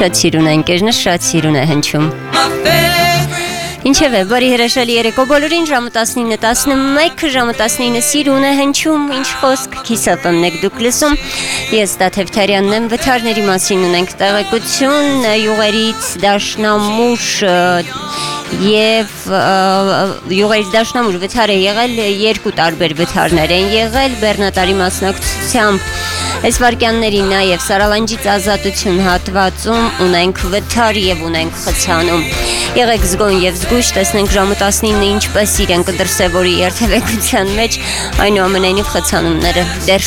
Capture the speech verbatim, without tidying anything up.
Շատ սիրուն է ընկերներ, շատ սիրուն է հնչում։ Ինչևէ, բարի հրաշալի երեկո բոլորին, ժամը տասնինը տասնմեկ, ժամը տասնինը սիրուն է հնչում, ինչ խոսք, Kiss F M-ն եք դուք լսում, ես Տաթևթարյանն եմ, վթարների մասին ունենք տեղեկություն, յուղերից դաշնամուր և յուղերից դաշնամուր վթար է եղել, երկու տարբեր վթարներ են եղել, բեռնատարի մասնակցությամբ այս վարկյաններին նաև Սարալանջից Ազատություն հատվածում ունենք վթար և ունենք խցանում։ Եղեք զգոն և զգույշ, տեսնենք ժամը տասնինը ինչպես իրեն կդրսևորի երթևեկության մեջ, այնուամենայնիվ խցանումները դեռ